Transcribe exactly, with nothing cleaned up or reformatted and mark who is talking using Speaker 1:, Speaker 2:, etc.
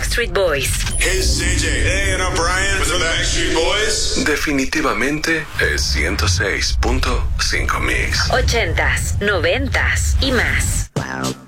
Speaker 1: Backstreet Boys.
Speaker 2: Hey, C J. Hey, and I'm Brian with the Backstreet Boys.
Speaker 3: Definitivamente es ciento seis punto cinco Mix.
Speaker 1: Ochentas, noventas y más.
Speaker 4: Wow.